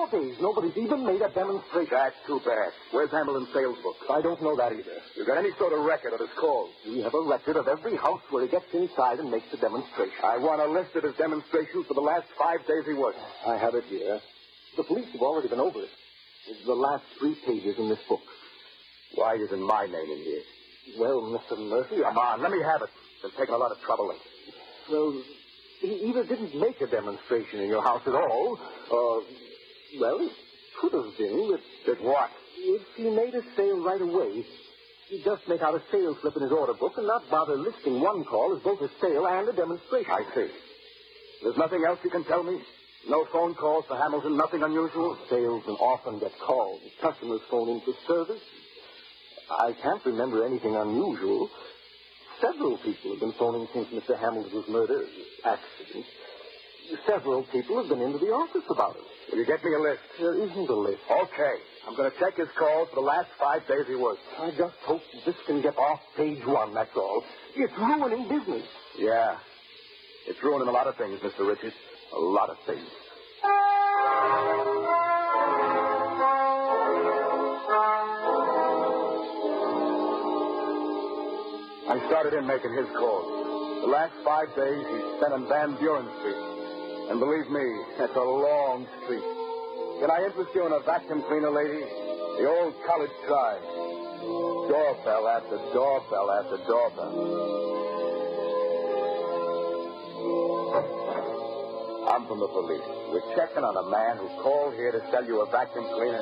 4 days, nobody's even made a demonstration. That's too bad. Where's Hamlin's sales book? I don't know that either. You got any sort of record of his calls? We have a record of every house where he gets inside and makes a demonstration. I want a list of his demonstrations for the last 5 days he worked. I have it here. The police have already been over it. It's the last 3 pages in this book. Why isn't my name in here? Well, Mr. Murphy... Come on, let me have it. Been taking a lot of trouble. Well, he either didn't make a demonstration in your house at all, or... Well, it could have been that... Did what? If he made a sale right away, he'd just make out a sales slip in his order book and not bother listing one call as both a sale and a demonstration. I see. There's nothing else you can tell me? No phone calls for Hamilton, nothing unusual? Salesmen often get calls. Customers phone in for service. I can't remember anything unusual. Several people have been phoning since Mr. Hamilton's murder, accident. Several people have been into the office about it. Will you get me a list? There isn't a list. Okay. I'm going to check his calls for the last 5 days he worked. I just hope this can get off page 1, that's all. It's ruining business. Yeah. It's ruining a lot of things, Mr. Richards. A lot of things. I started in making his calls. The last 5 days he spent on Van Buren Street. And believe me, that's a long street. Can I interest you in a vacuum cleaner, lady? The old college try. Doorbell after doorbell after doorbell. I'm from the police. We're checking on a man who called here to sell you a vacuum cleaner.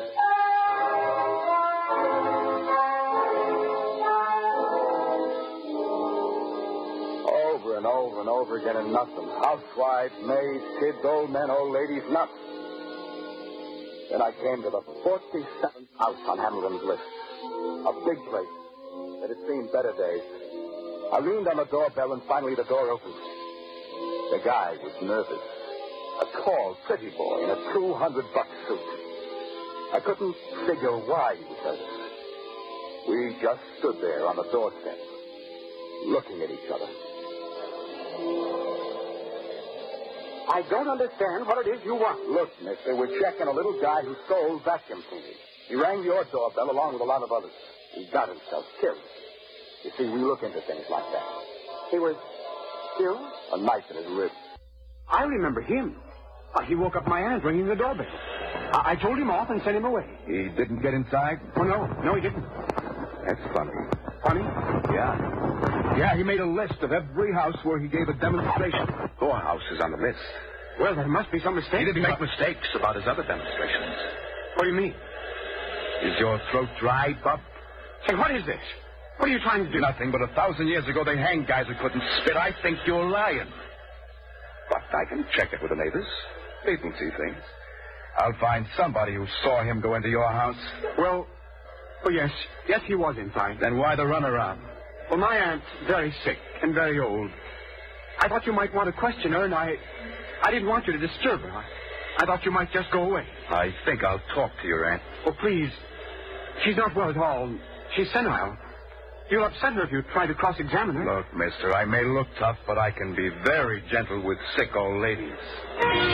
Over and over and over again and nothing. Housewives, maids, kids, old men, old ladies, nothing. Then I came to the 47th house on Hamilton's list. A big place that had seen better days. I leaned on the doorbell and finally the door opened. The guy was nervous. A tall, pretty boy in a $200 suit. I couldn't figure why he was nervous. We just stood there on the doorstep, looking at each other. I don't understand what it is you want. Look, mister, we're checking a little guy who sold vacuum cleaners. He rang your doorbell along with a lot of others. He got himself killed. You see, we look into things like that. He was killed? A knife in his rib. I remember him. He woke up my aunt ringing the doorbell. I told him off and sent him away. He didn't get inside? Oh, no, he didn't. That's funny. Funny? Yeah, he made a list of every house where he gave a demonstration. Your house is on the list. Well, there must be some mistake. He didn't make mistakes about his other demonstrations. What do you mean? Is your throat dry, Pup? Hey, what is this? What are you trying to do? Nothing, but 1,000 years ago they hanged guys who couldn't spit. I think you're lying. But I can check it with the neighbors. People see things. I'll find somebody who saw him go into your house. Well, yes. Yes, he was inside. Then why the runaround? Well, my aunt's very sick and very old. I thought you might want to question her, and I didn't want you to disturb her. I thought you might just go away. I think I'll talk to your aunt. Oh, please. She's not well at all. She's senile. You'll upset her if you try to cross-examine her. Look, mister, I may look tough, but I can be very gentle with sick old ladies.